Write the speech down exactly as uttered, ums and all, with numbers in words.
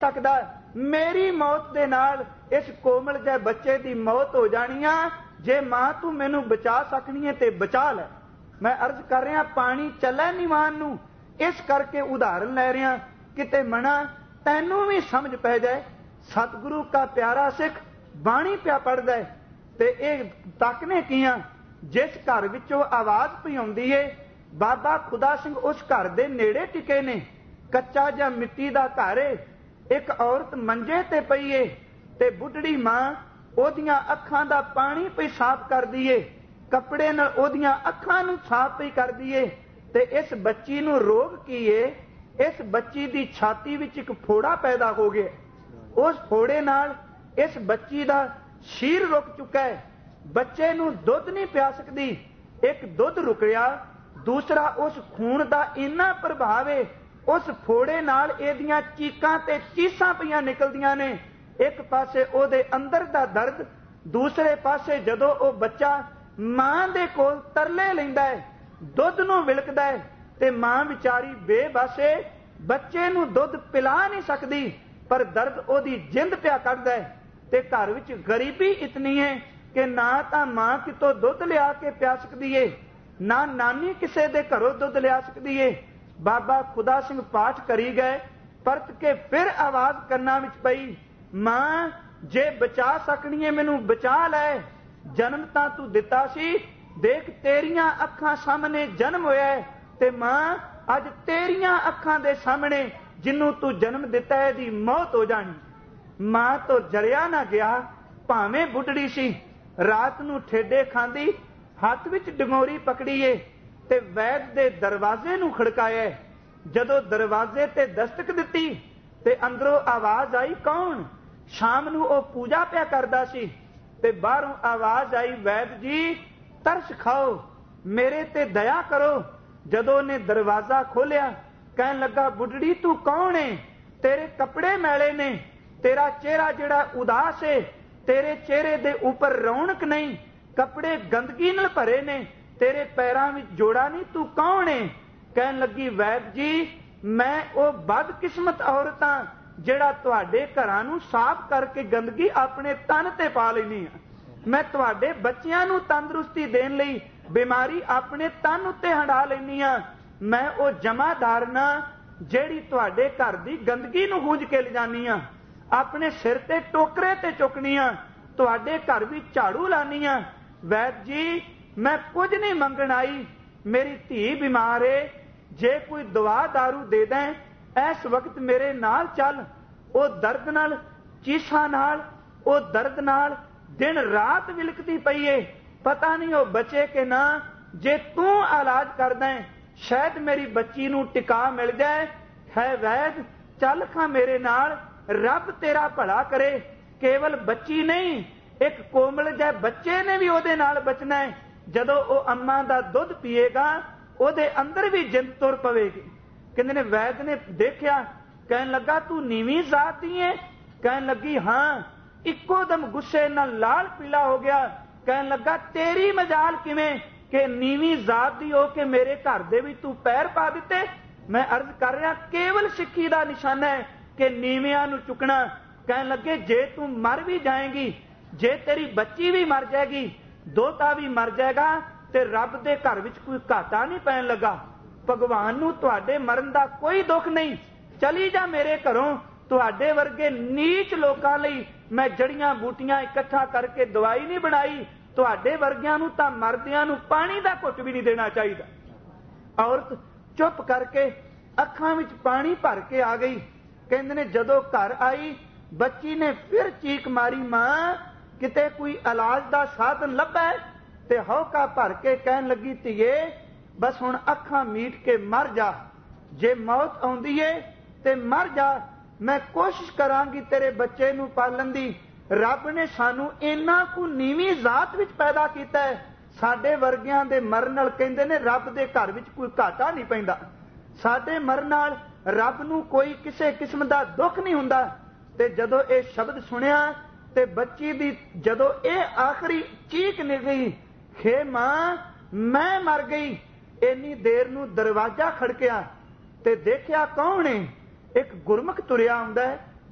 सकदा, मेरी मौत दे नाल इस कोमल जे बच्चे दी मौत हो जानी आ। जे मां तू मैनू बचा सकनी है ते बचा लै। मैं अर्ज कर रहा पानी चलै नीवान नू, इस करके उदाहरण लै रहा किते मना तैनू भी समझ पै जाए। सतगुरु का प्यारा सिख बाणी पिया पढ़दा है ते इह तकने कियां जिस घर विचों आवाज़ पई आउंदी है, बाबा खुदा सिंह उस घर दे नेड़े टिके ने। कच्चा जां मिट्टी दा घर है, एक औरत मंजे ते पई है ते बुढ़ड़ी मां ओदियां अखां दा पानी पई साफ करदी है, कपड़े नाल ओदियां अखां नूं साफ पई करदी है। ते इस बच्ची नूं रोग की है? इस बच्ची दी छाती विच एक फोड़ा पैदा हो गया। उस फोड़े नाल इस बच्ची दा शीर रुक चुका है। बच्चे नूं दुध नहीं पिया सकदी। एक दुध रुकिया, दूसरा उस खून दा इन्ना प्रभाव है, उस फोड़े नाल एदियां चीकां ते चीसां पईयां निकलदियां ने। एक पासे ओदे अंदर दा दर्द, दूसरे पासे जदों ओ बच्चा मां दे कोल तरले लैंदा है, दुध नूं विलकदा है ते मां विचारी बेबस है, बच्चे नूं दुध पिला नहीं सकदी, पर दर्द ओदी जिंद पिया कढदा है। ते घर विच गरीबी इतनी है कि ना तां मां कितों दुध लिया के पिया सकदी है, ना नानी किसे दे घरों दुध लिया सकदी है। बाबा खुदा सिंह पाठ करी गए, परत के फिर आवाज कन्नां विच पई, मां जे बचा सकनी है मैनू बचा लै। जन्म तां तू दिता सी, देख तेरियां अखां सामने जन्म होया है, ते मां अज तेरियां अखां दे सामने जिन्नू तू जन्म दिता है दी मौत हो जानी। मां तो जरिया ना गया, भावें बुढ़ड़ी सी, रात नू ठेडे खांदी, हथ विच डंगोरी पकड़ी है ते वैद दे दरवाजे नू खड़काया। जदों दरवाजे ते दस्तक दिती ते अंदरों आवाज आई, कौन? शाम नू ओ पूजा पिया करदा सी ते बाहरों आवाज आई, वैद जी तरस खाओ, मेरे ते दया करो। जदों ने दरवाजा खोलिया, कहन लगा, बुढ़ड़ी तू कौन है? तेरे कपड़े मैले ने, तेरा चेहरा जिहड़ा उदास है, तेरे चेहरे दे ऊपर रौनक नहीं, कपड़े गंदगी नाल भरे ने, तेरे पैरां विच जोड़ा नहीं, तू कौन है? कहन लगी, वैद जी मैं ओ बदकिस्मत औरत हां जिहड़ा तुहाडे घरां नूं साफ करके गंदगी अपने तन ते पा लैनी आ। मैं तुहाडे बच्चियां नूं तंदुरुस्ती देण लई बीमारी अपने तन उत्ते हंडा लैनी आ। मैं ओ जमादार ना जिहड़ी तुहाडे घर दी गंदगी नूं गूंज के लिजानी आ, अपने सिर ते टोकरे ते चुकनी आ, तुहाडे घर भी झाड़ू लानी आ। वैद जी मैं कुछ नहीं मंगण आई, मेरी धी बीमार है, जे कोई दवा दारू दे दें, इस वक्त मेरे नाल चल। ओ दर्द नाल, चीसां नाल, ओ दर्द नाल दिन रात विलकती पई है, पता नहीं वो बचे कि ना। जे तू इलाज कर दें, शायद मेरी बच्ची नूं टिका मिल जाए। है वैद चल खा मेरे नाल, रब तेरा भला करे। केवल बच्ची नहीं, एक कोमल जै बच्चे ने भी ओदे नाल बचना है। जदों ओ अम्मा दा दुध पीएगा, ओदे अंदर भी जिंद तुर पवेगी। कहंदे ने वैद ने देखिया, कहन लगा तू नीवी जात दी है? कहन लगी हाँ। इक्को दम गुस्से नाल लाल पीला हो गया। कहन लगा तेरी मजाल किवें कि नीवी जात दी हो के मेरे घर दे भी तू पैर पा दिते। मैं अर्ज कर रहा, केवल सिक्खी दा निशाना है कि नीवियां नूं चुकना। कहन लगे जे तू मर भी जाएगी, जे तेरी बच्ची भी मर जाएगी, दोता भी मर जाएगा, ते रब दे घर विच कोई घाटा नहीं पैन लगा। भगवान नूं तुहाडे मरण दा कोई दुख नहीं, चली जा मेरे घरों। तुहाडे वर्गे नीच लोकां लई मैं जड़ियां बूटियां इकट्ठा करके दवाई नहीं बनाई। तुहाडे वर्गियां नूं तां मरदियां नूं पानी दा घुट भी नहीं देना चाहिदा। औरत चुप करके अखां विच पानी भर के आ गई। कहंदे ने जदों घर आई, बच्ची ने फिर चीक मारी, मां किते कोई इलाज दा साधन लभा है? ते हौका भर के कहन लगी, धीए बस हुण अखां मीट के मर जा। जे मौत आउंदी है ते मर जा, मैं कोशिश करांगी तेरे बच्चे नूं पालन दी। रब ने सानू इन्ना कु नीवी जात विच पैदा कीता है, साडे वर्गियां दे मरण नाल कहंदे ने रब दे घर विच कोई घाटा नहीं पैंदा। साडे मरण नाल रब नूं कोई किसे किस्म दा दुख नहीं हुंदा। ते जदों ये शब्द सुनिया ते बच्ची दी जदों ये आखिरी चीक निकली, हे मां मैं मर गई। इन्नी देर नूं दरवाजा खड़किया ते देखिया कौन है? एक गुरमुख तुरिया आउंदा है।